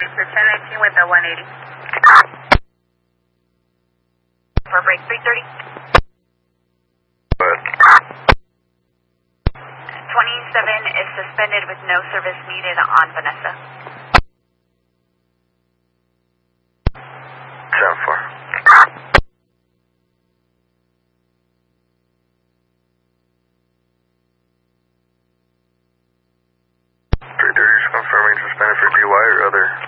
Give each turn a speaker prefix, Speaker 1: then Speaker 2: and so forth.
Speaker 1: For 1019 with the 180. For break 330.
Speaker 2: What?
Speaker 1: 27 is suspended with no service needed on Vanessa.
Speaker 2: 10-4. Confirming suspended for DUI or other.